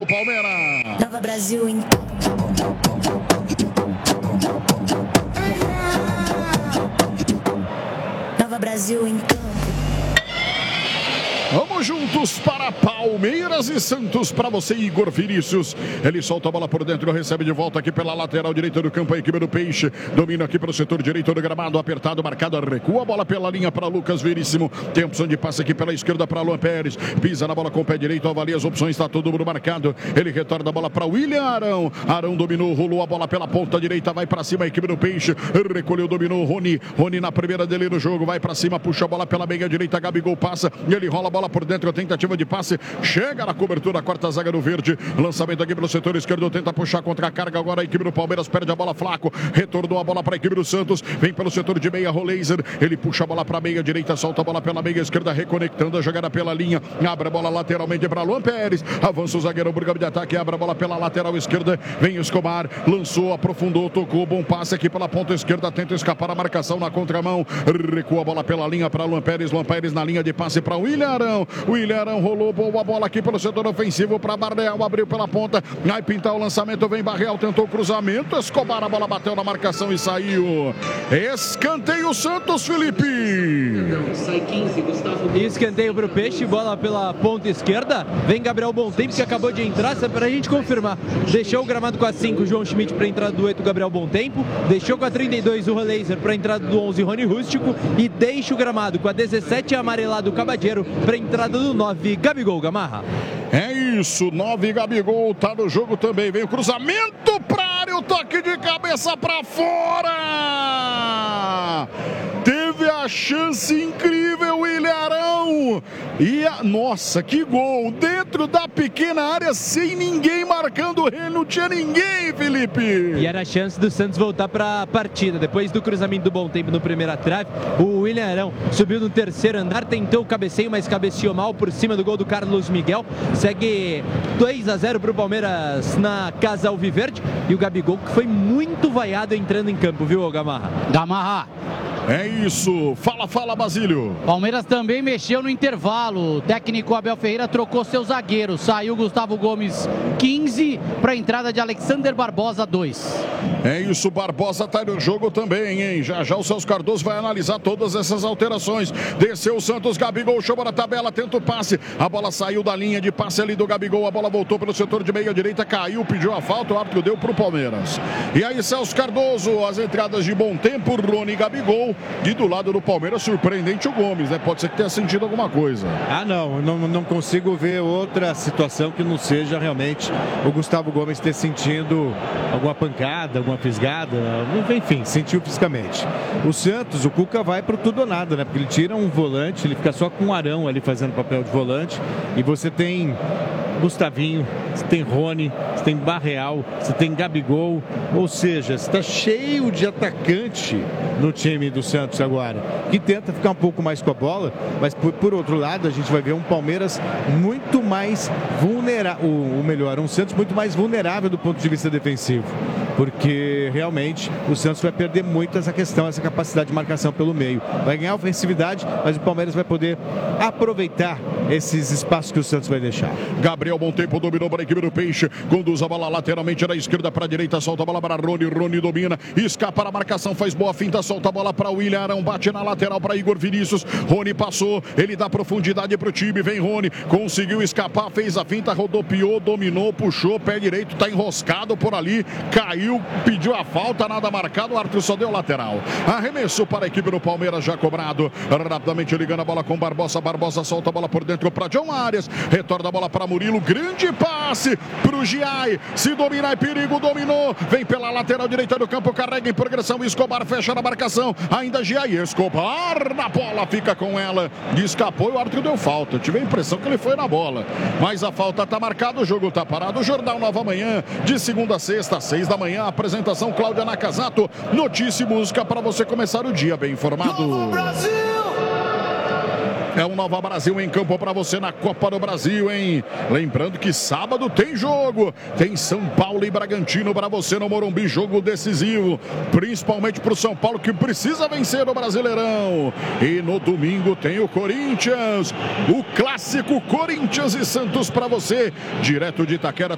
Palmeiras. Nova Brasil em Nova Brasil em campo. Vamos juntos para Palmeiras e Santos, para você, Igor Vinícius. Ele solta a bola por dentro, recebe de volta aqui pela lateral direita do campo, a equipe do Peixe. Domina aqui pelo setor direito do gramado, apertado, marcado, recua a bola pela linha para Lucas Veríssimo. Tem opção de passe aqui pela esquerda para Luan Pérez. Pisa na bola com o pé direito, avalia as opções, está todo mundo marcado. Ele retorna a bola para William Arão. Arão dominou, rolou a bola pela ponta direita, vai para cima a equipe do Peixe. Recolheu, dominou, Rony. Rony na primeira dele no jogo, vai para cima, puxa a bola pela meia direita, Gabigol passa, e ele rola a bola por dentro, a tentativa de passe, chega na cobertura, a quarta zaga do verde, lançamento aqui pelo setor esquerdo, tenta puxar contra a carga, agora a equipe do Palmeiras perde a bola, Flaco, retornou a bola para a equipe do Santos, vem pelo setor de meia, Roleiser, ele puxa a bola para a meia direita, solta a bola pela meia esquerda, reconectando a jogada pela linha, abre a bola lateralmente para Luan Pérez, avança o zagueiro, Burgami de ataque, abre a bola pela lateral esquerda, vem Escobar, lançou, aprofundou, tocou, bom passe aqui pela ponta esquerda, tenta escapar a marcação na contramão, recua a bola pela linha para Luan Pérez na linha de passe para William Arão. William Arão rolou, boa bola aqui pelo setor ofensivo para Barreal, abriu pela ponta, vai pintar o lançamento, vem Barreal, tentou o cruzamento, Escobar, a bola bateu na marcação e saiu. Escanteio Santos, Felipe. Sai 15, Gustavo. Escanteio para o Peixe, bola pela ponta esquerda, vem Gabriel Bontempo que acabou de entrar, só para a gente confirmar. Deixou o gramado com a 5, João Schmidt para a entrada do 8, Gabriel Bontempo, deixou com a 32 o Roleiser para a entrada do 11, Rony Rústico, e deixa o gramado com a 17 amarelado Cabadeiro para a entrada do 9, Gabigol, Gamarra. É isso, 9, Gabigol tá no jogo também, vem o cruzamento pra área, o toque de cabeça pra fora, teve a chance incrível, William Arão, e nossa, que gol, dentro da pequena área, sem ninguém marcando ele, não tinha ninguém, Felipe. E era a chance do Santos voltar para a partida, depois do cruzamento do Bontempo no primeira trave, o William Arão subiu no terceiro andar, tentou o cabeceio, mas cabeceou mal por cima do gol do Carlos Miguel, segue 2-0 para o Palmeiras na Casa Alviverde, e o Gabigol que foi muito vaiado entrando em campo, viu, Gamarra? Gamarra. É isso, fala Basílio. Palmeiras também mexeu no intervalo, o técnico Abel Ferreira trocou seu zagueiro, saiu Gustavo Gomes 15 para a entrada de Alexander Barbosa 2. É isso, Barbosa tá no jogo também, hein? Já o Celso Cardoso vai analisar todas essas alterações. Desceu o Santos, Gabigol chama na tabela, tenta o passe, a bola saiu da linha de passe ali do Gabigol, a bola voltou pelo setor de meia direita, caiu, pediu a falta, o árbitro deu pro Palmeiras. E aí Celso Cardoso, as entradas de Bontempo, Rony, Gabigol, e do lado do Palmeiras, surpreendente o Gomes, né? Pode ser que tenha sentido alguma coisa. Não consigo ver outra situação que não seja realmente o Gustavo Gomes ter sentido alguma pancada, alguma fisgada, enfim, sentiu fisicamente. O Santos, o Cuca vai pro tudo ou nada, né? Porque ele tira um volante, ele fica só com o Arão ali fazendo papel de volante, e você tem Gustavinho, você tem Rony, você tem Barreal, você tem Gabigol, ou seja, está cheio de atacante no time do Santos agora, que tenta ficar um pouco mais com a bola, mas por outro lado a gente vai ver um Palmeiras muito mais vulnerável, um Santos muito mais vulnerável do ponto de vista defensivo, porque realmente o Santos vai perder muito essa questão, essa capacidade de marcação pelo meio, vai ganhar ofensividade, mas o Palmeiras vai poder aproveitar esses espaços que o Santos vai deixar. Gabriel Bontempo dominou para a equipe do Peixe, conduz a bola lateralmente da esquerda para a direita, solta a bola para Rony domina, escapa a marcação, faz boa finta, solta a bola para William Arão, bate na lateral para Igor Vinícius, Rony passou, ele dá profundidade para o time, vem Rony, conseguiu escapar, fez a finta, rodopiou, dominou, puxou, pé direito, tá enroscado por ali, caiu, pediu a falta, nada marcado, o árbitro só deu lateral. Arremesso para a equipe do Palmeiras já cobrado, rapidamente ligando a bola com Barbosa solta a bola por dentro para John Arias, retorna a bola para Murilo, grande passe para o Giai, se dominar é perigo, dominou, vem pela lateral direita do campo, carrega em progressão, Escobar fecha na marcação, ainda Giai, Escobar na bola, fica com ela, escapou e o árbitro deu falta, eu tive a impressão que ele foi na bola, mas a falta está marcada, o jogo está parado. O Jornal Nova Manhã, de segunda a sexta, às 6 da manhã, apresentação Cláudia Nakazato, notícia e música para você começar o dia bem informado. É um Nova Brasil em campo para você na Copa do Brasil, hein? Lembrando que sábado tem jogo. Tem São Paulo e Bragantino para você no Morumbi, jogo decisivo. Principalmente para o São Paulo que precisa vencer o Brasileirão. E no domingo tem o Corinthians. O clássico Corinthians e Santos para você. Direto de Itaquera.